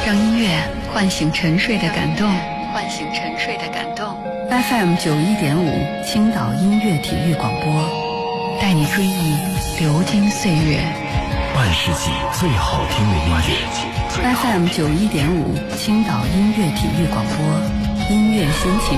让音乐唤醒沉睡的感动，唤醒沉睡的感动。FM 91.5青岛音乐体育广播，带你追忆流金岁月， 半世纪最好听的音乐。 FM 91.5青岛音乐体育广播，音乐心情。